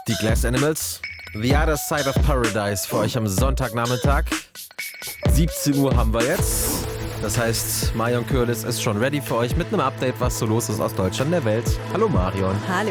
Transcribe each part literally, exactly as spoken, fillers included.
Die Glass Animals, The Other Side of Paradise für euch am Sonntagnachmittag. siebzehn Uhr haben wir jetzt. Das heißt, Marion Curlis ist schon ready für euch mit einem Update, was so los ist aus Deutschland und der Welt. Hallo Marion. Hallo.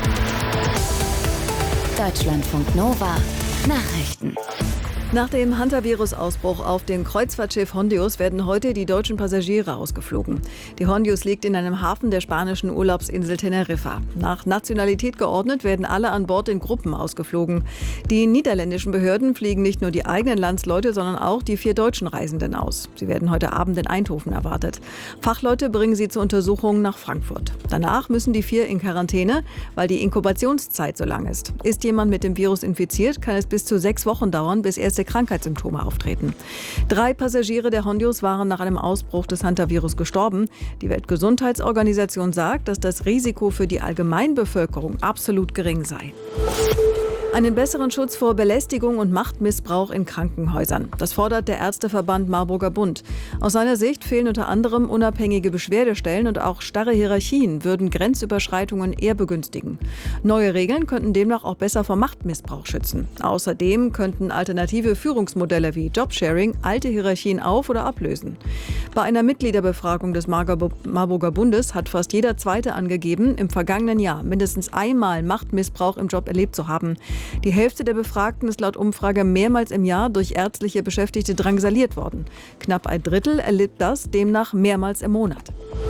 Deutschlandfunk Nova Nachrichten. Nach dem Hantavirus-Ausbruch auf dem Kreuzfahrtschiff Hondius werden heute die deutschen Passagiere ausgeflogen. Die Hondius liegt in einem Hafen der spanischen Urlaubsinsel Teneriffa. Nach Nationalität geordnet werden alle an Bord in Gruppen ausgeflogen. Die niederländischen Behörden fliegen nicht nur die eigenen Landsleute, sondern auch die vier deutschen Reisenden aus. Sie werden heute Abend in Eindhoven erwartet. Fachleute bringen sie zur Untersuchung nach Frankfurt. Danach müssen die vier in Quarantäne, weil die Inkubationszeit so lang ist. Ist jemand mit dem Virus infiziert, kann es bis zu sechs Wochen dauern, bis erste Krankheitssymptome auftreten. Drei Passagiere der Hondius waren nach einem Ausbruch des Hantavirus gestorben. Die Weltgesundheitsorganisation sagt, dass das Risiko für die Allgemeinbevölkerung absolut gering sei. Einen besseren Schutz vor Belästigung und Machtmissbrauch in Krankenhäusern. Das fordert der Ärzteverband Marburger Bund. Aus seiner Sicht fehlen unter anderem unabhängige Beschwerdestellen und auch starre Hierarchien würden Grenzüberschreitungen eher begünstigen. Neue Regeln könnten demnach auch besser vor Machtmissbrauch schützen. Außerdem könnten alternative Führungsmodelle wie Jobsharing alte Hierarchien auf- oder ablösen. Bei einer Mitgliederbefragung des Marburger Bundes hat fast jeder Zweite angegeben, im vergangenen Jahr mindestens einmal Machtmissbrauch im Job erlebt zu haben. Die Hälfte der Befragten ist laut Umfrage mehrmals im Jahr durch ärztliche Beschäftigte drangsaliert worden. Knapp ein Drittel erlebt das demnach mehrmals im Monat.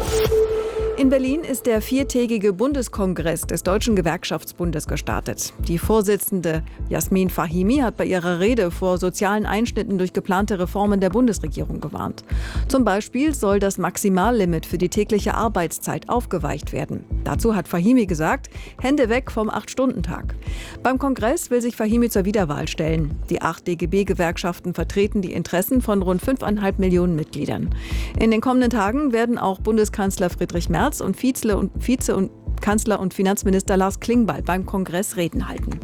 In Berlin ist der viertägige Bundeskongress des Deutschen Gewerkschaftsbundes gestartet. Die Vorsitzende Jasmin Fahimi hat bei ihrer Rede vor sozialen Einschnitten durch geplante Reformen der Bundesregierung gewarnt. Zum Beispiel soll das Maximallimit für die tägliche Arbeitszeit aufgeweicht werden. Dazu hat Fahimi gesagt, Hände weg vom acht-Stunden-Tag. Beim Kongress will sich Fahimi zur Wiederwahl stellen. Die acht D G B-Gewerkschaften vertreten die Interessen von rund fünfeinhalb Millionen Mitgliedern. In den kommenden Tagen werden auch Bundeskanzler Friedrich Merz und Vize und, Vize und Kanzler und Finanzminister Lars Klingbeil beim Kongress Reden halten.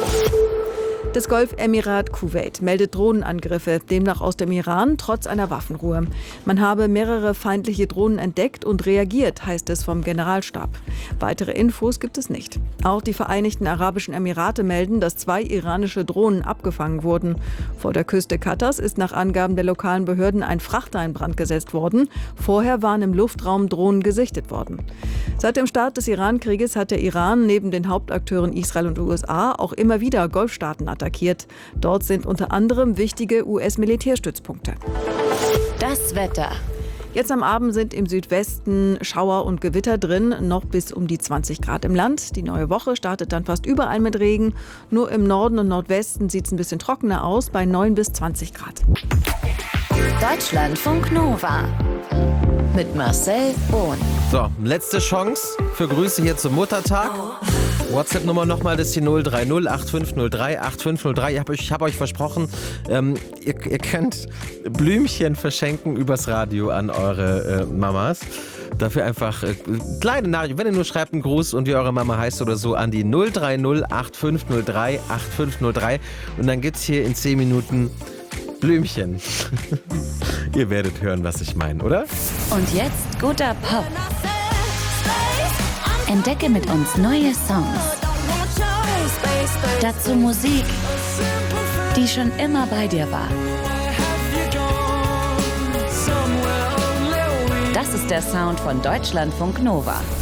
Das Golfemirat Kuwait meldet Drohnenangriffe, demnach aus dem Iran, trotz einer Waffenruhe. Man habe mehrere feindliche Drohnen entdeckt und reagiert, heißt es vom Generalstab. Weitere Infos gibt es nicht. Auch die Vereinigten Arabischen Emirate melden, dass zwei iranische Drohnen abgefangen wurden. Vor der Küste Katars ist nach Angaben der lokalen Behörden ein Frachter in Brand gesetzt worden. Vorher waren im Luftraum Drohnen gesichtet worden. Seit dem Start des Iran-Krieges hat der Iran neben den Hauptakteuren Israel und U S A auch immer wieder Golfstaaten attackiert. Dort sind unter anderem wichtige U S-Militärstützpunkte. Das Wetter. Jetzt am Abend sind im Südwesten Schauer und Gewitter drin, noch bis um die zwanzig Grad im Land. Die neue Woche startet dann fast überall mit Regen. Nur im Norden und Nordwesten sieht es ein bisschen trockener aus, bei neun bis zwanzig Grad. Deutschlandfunk Nova mit Marcel Bohn. So, letzte Chance für Grüße hier zum Muttertag. WhatsApp-Nummer nochmal, das ist die null drei null acht fünf null drei acht fünf null drei. Ich habe euch, hab euch versprochen, ähm, ihr, ihr könnt Blümchen verschenken übers Radio an eure äh, Mamas. Dafür einfach äh, kleine Nachricht, wenn ihr nur schreibt einen Gruß und wie eure Mama heißt oder so, an die null drei null acht fünf null drei acht fünf null drei. Und dann gibt's hier in zehn Minuten Blümchen. Ihr werdet hören, was ich meine, oder? Und jetzt guter Pop. Entdecke mit uns neue Songs. Dazu Musik, die schon immer bei dir war. Das ist der Sound von Deutschlandfunk Nova.